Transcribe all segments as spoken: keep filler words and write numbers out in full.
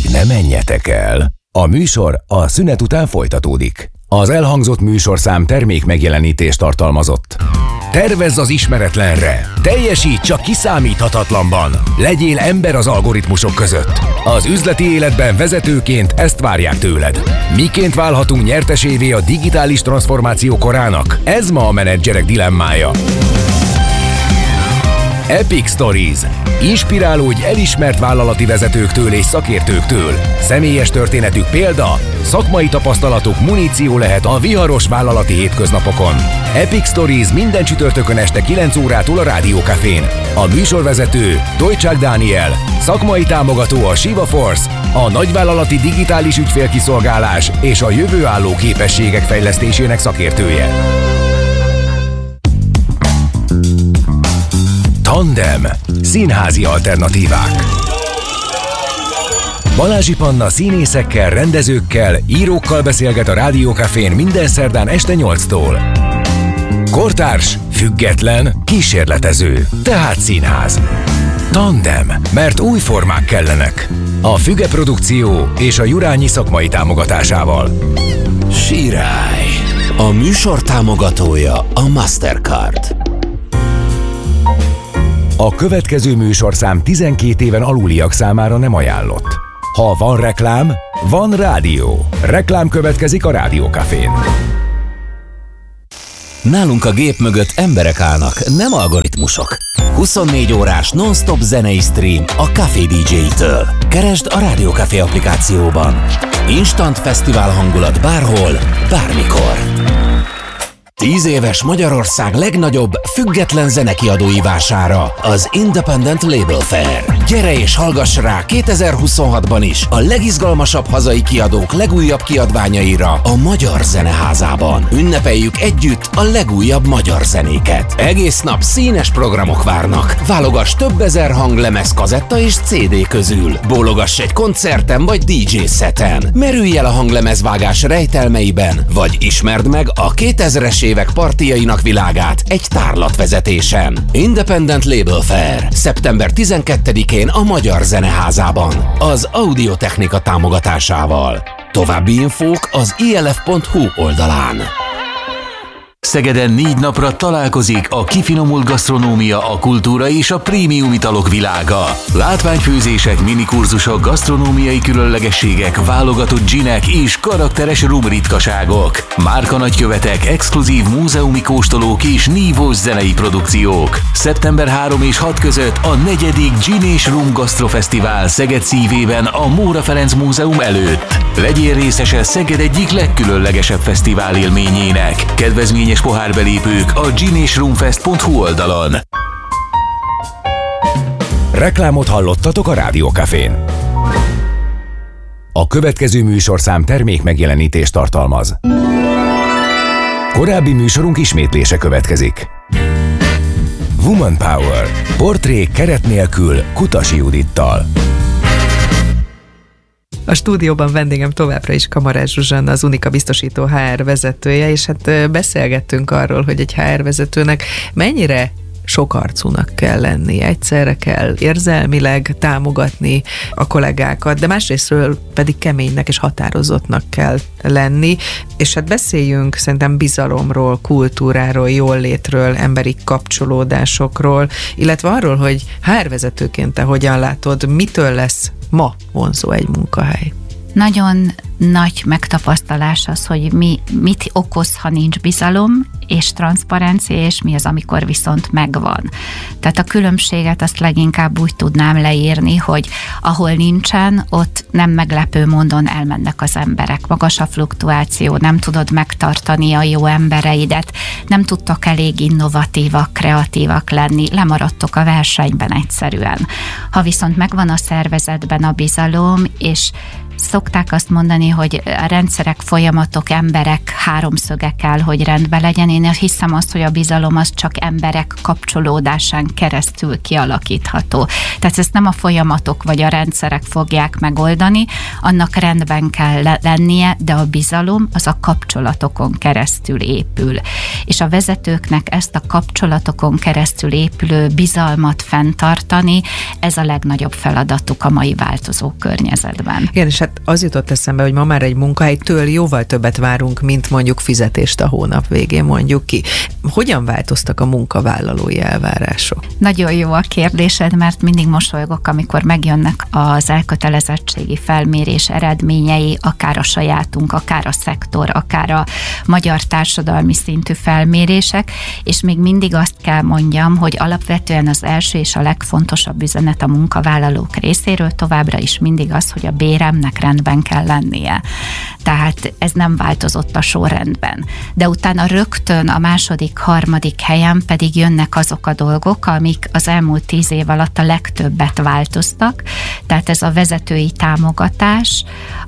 Ne menjetek el! A műsor a szünet után folytatódik. Az elhangzott műsorszám termék megjelenítést tartalmazott. Tervezz az ismeretlenre! Teljesíts csak kiszámíthatatlanban! Legyél ember az algoritmusok között! Az üzleti életben vezetőként ezt várják tőled. Miként válhatunk nyertesévé a digitális transformáció korának? Ez ma a menedzserek dilemmája. Epic Stories. Inspirálódj elismert vállalati vezetőktől és szakértőktől. Személyes történetük példa, szakmai tapasztalatuk muníció lehet a viharos vállalati hétköznapokon. Epic Stories minden csütörtökön este kilenc órától a Rádiókafén. A műsorvezető Tojcsák Dániel, szakmai támogató a Shiva Force, a nagyvállalati digitális ügyfélkiszolgálás és a jövőálló képességek fejlesztésének szakértője. Tandem. Színházi alternatívák. Balázsi Panna színészekkel, rendezőkkel, írókkal beszélget a Rádiókafén minden szerdán este nyolctól. Kortárs, független, kísérletező, tehát színház. Tandem, mert új formák kellenek. A Füge Produkció és a Jurányi szakmai támogatásával. Sirály. A műsor támogatója a Mastercard. A következő műsorszám tizenkét éven aluliak számára nem ajánlott. Ha van reklám, van rádió. Reklám következik a Rádiókafén. Nálunk a gép mögött emberek állnak, nem algoritmusok. huszonnégy órás non-stop zenei stream a Café dé dzsé-től. Keresd a Rádiókafé applikációban. Instant fesztivál hangulat bárhol, bármikor. Tíz éves Magyarország legnagyobb független zenekiadói vására, az Independent Label Fair. Gyere és hallgass rá kétezer-huszonhatban is a legizgalmasabb hazai kiadók legújabb kiadványaira a Magyar Zeneházában. Ünnepeljük együtt a legújabb magyar zenéket. Egész nap színes programok várnak. Válogass több ezer hanglemez, kazetta és cé dé közül. Bólogass egy koncerten vagy dé dzsé szeten. Merülj el a hanglemezvágás rejtelmeiben, vagy ismerd meg a kétezres évek partijainak világát egy tárlatvezetésen. Independent Label Fair. szeptember tizenkettedikén a Magyar Zeneházában. Az Audiotechnika támogatásával. További infók az i el ef pont hu oldalán. Szegeden négy napra találkozik a kifinomult gasztronómia, a kultúra és a prémium italok világa. Látványfőzések, minikurzusok, gasztronómiai különlegességek, válogatott dzsinek és karakteres rum ritkaságok. Márka nagykövetek, exkluzív múzeumi kóstolók és nívós zenei produkciók. szeptember harmadika és hatodika között a negyedik Gin és Rum Gasztrofesztivál Szeged szívében a Móra Ferenc Múzeum előtt. Legyél részese Szeged egyik legkülönlegesebb fesztivál élményének. Kedvezményes pohárbelépők a gin és rumfest pont hu oldalon. Reklámot hallottatok a Rádiókafén. A következő műsorszám termék megjelenítést tartalmaz. Korábbi műsorunk ismétlése következik. Woman Power. Portré keret nélkül Kutasi Judittal. A stúdióban vendégem továbbra is Kamarás Zsuzsanna, az Unika biztosító há er vezetője, és hát beszélgettünk arról, hogy egy há er vezetőnek mennyire sokarcúnak kell lenni. Egyszerre kell érzelmileg támogatni a kollégákat, de másrésztről pedig keménynek és határozottnak kell lenni, és hát beszéljünk szerintem bizalomról, kultúráról, jóllétről, emberi kapcsolódásokról, illetve arról, hogy há er vezetőként te hogyan látod, mitől lesz ma vonzó egy munkahely. Nagyon nagy megtapasztalás az, hogy mi, mit okoz, ha nincs bizalom és transzparencia, és mi az, amikor viszont megvan. Tehát a különbséget azt leginkább úgy tudnám leírni, hogy ahol nincsen, ott nem meglepő módon elmennek az emberek. Magas a fluktuáció, nem tudod megtartani a jó embereidet, nem tudtok elég innovatívak, kreatívak lenni, lemaradtok a versenyben egyszerűen. Ha viszont megvan a szervezetben a bizalom, és szokták azt mondani, hogy a rendszerek, folyamatok, emberek háromszöge kell, hogy rendben legyen. Én hiszem azt, hogy a bizalom az csak emberek kapcsolódásán keresztül kialakítható. Tehát ezt nem a folyamatok vagy a rendszerek fogják megoldani, annak rendben kell lennie, de a bizalom az a kapcsolatokon keresztül épül. És a vezetőknek ezt a kapcsolatokon keresztül épülő bizalmat fenntartani, ez a legnagyobb feladatuk a mai változó környezetben. Igen, és hát az jutott eszembe, hogy ma már egy munkahelytől jóval többet várunk, mint mondjuk fizetést a hónap végén mondjuk ki. Hogyan változtak a munkavállalói elvárások? Nagyon jó a kérdésed, mert mindig mosolygok, amikor megjönnek az elkötelezettségi felmérés eredményei, akár a sajátunk, akár a szektor, akár a magyar társadalmi szintű felmérések, és még mindig azt kell mondjam, hogy alapvetően az első és a legfontosabb üzenet a munkavállalók részéről továbbra is mindig az, hogy a béremnek rendben kell lennie. Tehát ez nem változott a sorrendben. De utána rögtön a második, harmadik helyen pedig jönnek azok a dolgok, amik az elmúlt tíz év alatt a legtöbbet változtak. Tehát ez a vezetői támogatás,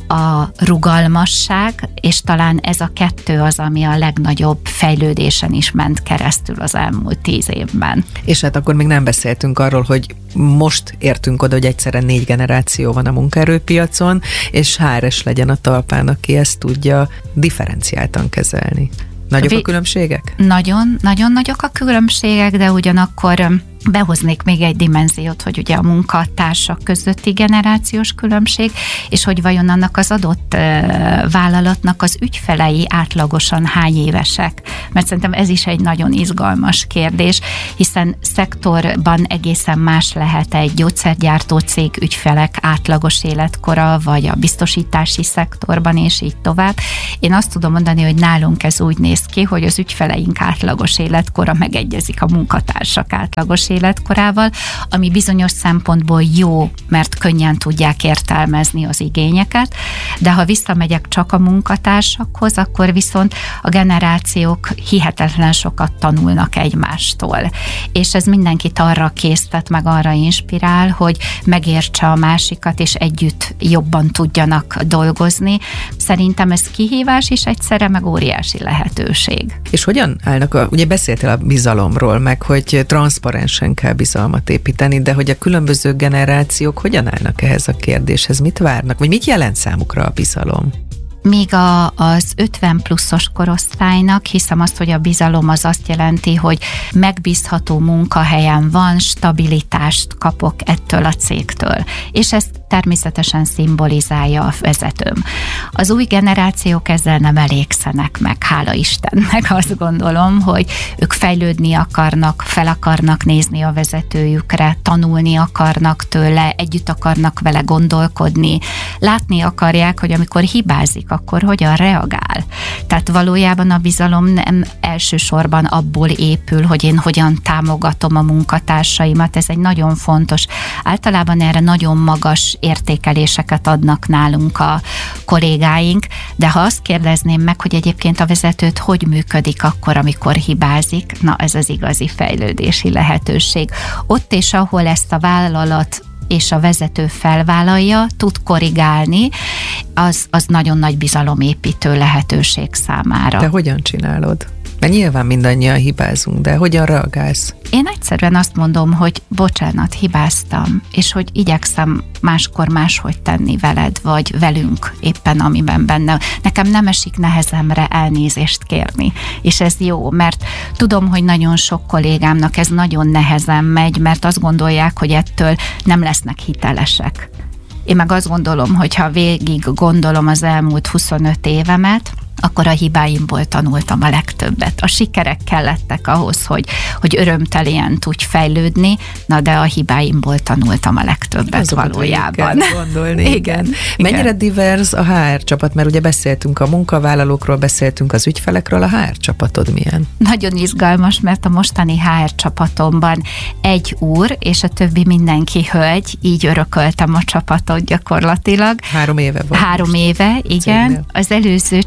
a rugalmasság, és talán ez a kettő az, ami a legnagyobb fejlődésen is ment keresztül az elmúlt tíz évben. És hát akkor még nem beszéltünk arról, hogy most értünk oda, hogy egyszerre négy generáció van a munkaerőpiacon, és há er es legyen a talpán, aki ezt tudja differenciáltan kezelni. Nagyok a különbségek? Nagyon, nagyon nagyok a különbségek, de ugyanakkor behoznék még egy dimenziót, hogy ugye a munkatársak közötti generációs különbség, és hogy vajon annak az adott vállalatnak az ügyfelei átlagosan hány évesek. Mert szerintem ez is egy nagyon izgalmas kérdés, hiszen szektorban egészen más lehet egy gyógyszergyártó cég ügyfelek átlagos életkora, vagy a biztosítási szektorban, és így tovább. Én azt tudom mondani, hogy nálunk ez úgy néz ki, hogy az ügyfeleink átlagos életkora megegyezik a munkatársak átlagos életkorával, ami bizonyos szempontból jó, mert könnyen tudják értelmezni az igényeket, de ha visszamegyek csak a munkatársakhoz, akkor viszont a generációk hihetetlen sokat tanulnak egymástól. És ez mindenkit arra késztet, meg arra inspirál, hogy megértse a másikat, és együtt jobban tudjanak dolgozni. Szerintem ez kihívás is egyszerre, meg óriási lehetőség. És hogyan állnak, a, ugye beszéltél a bizalomról, meg hogy transzparensen kell bizalmat építeni, de hogy a különböző generációk hogyan állnak ehhez a kérdéshez? Mit várnak? Vagy mit jelent számukra a bizalom? Míg a, az ötven pluszos korosztálynak hiszem azt, hogy a bizalom az azt jelenti, hogy megbízható munkahelyen van, stabilitást kapok ettől a cégtől. És ezt természetesen szimbolizálja a vezetőm. Az új generációk ezzel nem elégszenek meg, hála Istennek, azt gondolom, hogy ők fejlődni akarnak, fel akarnak nézni a vezetőjükre, tanulni akarnak tőle, együtt akarnak vele gondolkodni, látni akarják, hogy amikor hibázik, akkor hogyan reagál. Tehát valójában a bizalom nem elsősorban abból épül, hogy én hogyan támogatom a munkatársaimat, ez egy nagyon fontos. Általában erre nagyon magas értékeléseket adnak nálunk a kollégáink, de ha azt kérdezném meg, hogy egyébként a vezetőt hogy működik akkor, amikor hibázik, na ez az igazi fejlődési lehetőség. Ott és ahol ezt a vállalat és a vezető felvállalja, tud korrigálni, az, az nagyon nagy bizalomépítő lehetőség számára. Te hogyan csinálod? Mert nyilván mindannyian hibázunk, de hogyan reagálsz? Én egyszerűen azt mondom, hogy bocsánat, hibáztam, és hogy igyekszem máskor máshogy tenni veled, vagy velünk éppen, amiben benne. Nekem nem esik nehezemre elnézést kérni, és ez jó, mert tudom, hogy nagyon sok kollégámnak ez nagyon nehezen megy, mert azt gondolják, hogy ettől nem lesznek hitelesek. Én meg azt gondolom, hogy ha végig gondolom az elmúlt huszonöt évemet, akkor a hibáimból tanultam a legtöbbet. A sikerek kellettek ahhoz, hogy, hogy örömtelien tudj fejlődni, na de a hibáimból tanultam a legtöbbet azokat valójában. Gondolni. Igen. Igen. Mennyire divers a há er csapat? Mert ugye beszéltünk a munkavállalókról, beszéltünk az ügyfelekről, a há er csapatod milyen? Nagyon izgalmas, mert a mostani há er csapatomban egy úr, és a többi mindenki hölgy, így örököltem a csapatot gyakorlatilag. Három éve volt. Három most. éve, igen. Cégnél. Az előző csapatom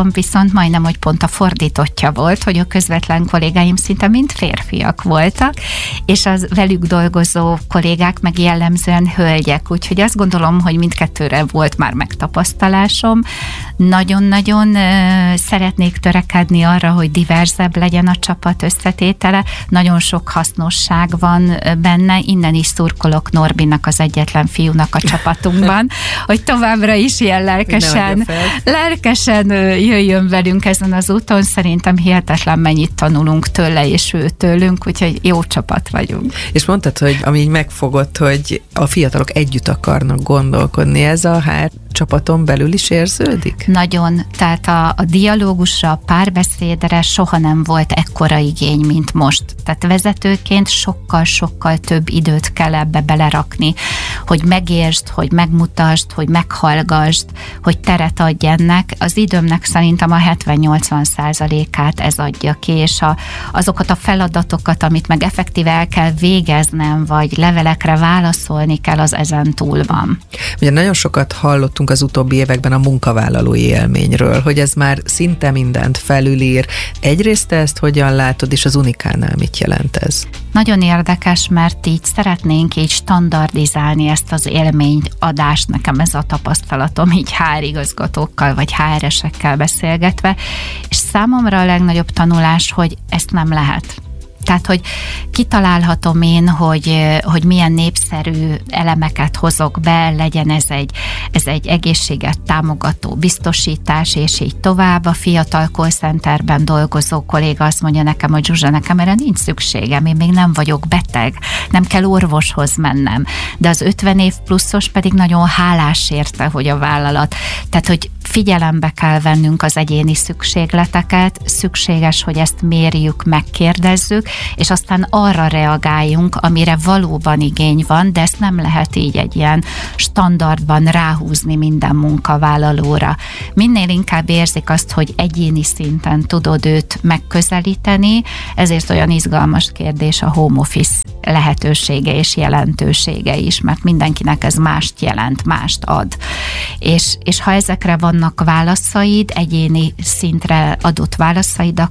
csapatom viszont majdnem, hogy pont a fordítottja volt, hogy a közvetlen kollégáim szinte mind férfiak voltak, és az velük dolgozó kollégák meg jellemzően hölgyek, úgyhogy azt gondolom, hogy mindkettőre volt már megtapasztalásom. Nagyon-nagyon uh, szeretnék törekedni arra, hogy diverzebb legyen a csapat összetétele, nagyon sok hasznosság van benne, innen is szurkolok Norbinak, az egyetlen fiúnak a csapatunkban, hogy továbbra is ilyen lelkesen, lelkesen jöjjön velünk ezen az úton, szerintem hihetetlen mennyit tanulunk tőle és ő tőlünk, úgyhogy jó csapat vagyunk. És mondtad, hogy ami így megfogott, hogy a fiatalok együtt akarnak gondolkodni, ez a há er csapaton belül is érződik? Nagyon, tehát a, a dialógusra, a párbeszédre soha nem volt ekkora igény, mint most. Tehát vezetőként sokkal-sokkal több időt kell ebbe belerakni, hogy megértsd, hogy megmutasd, hogy meghallgasd, hogy teret adj ennek. Az időmnek szerintem a hetven-nyolcvan százalékát ez adja ki, és a, azokat a feladatokat, amit meg effektíve el kell végeznem, vagy levelekre válaszolni kell, az ezen túl van. Ugye nagyon sokat hallottunk az utóbbi években a munkavállalói élményről, hogy ez már szinte mindent felülír. Egyrészt te ezt hogyan látod, és az Unikánál mit jelent ez? Nagyon érdekes, mert így szeretnénk így standardizálni ezt az élményadást, nekem ez a tapasztalatom így há er igazgatókkal vagy há er esekkel beszélgetve, és számomra a legnagyobb tanulás, hogy ezt nem lehet. Tehát, hogy kitalálhatom én, hogy, hogy milyen népszerű elemeket hozok be, legyen ez egy, ez egy egészséget támogató biztosítás, és így tovább. A fiatal call centerben dolgozó kolléga azt mondja nekem, hogy Zsuzsa, nekem erre nincs szükségem, én még nem vagyok beteg, nem kell orvoshoz mennem. De az ötven év pluszos pedig nagyon hálás érte, hogy a vállalat, tehát, hogy figyelembe kell vennünk az egyéni szükségleteket, szükséges, hogy ezt mérjük, megkérdezzük, és aztán arra reagáljunk, amire valóban igény van, de ezt nem lehet így egy ilyen standardban ráhúzni minden munkavállalóra. Minél inkább érzik azt, hogy egyéni szinten tudod őt megközelíteni, ezért olyan izgalmas kérdés a home office lehetősége és jelentősége is, mert mindenkinek ez mást jelent, mást ad. És, és ha ezekre vannak válaszaid, egyéni szintre adott válaszaid,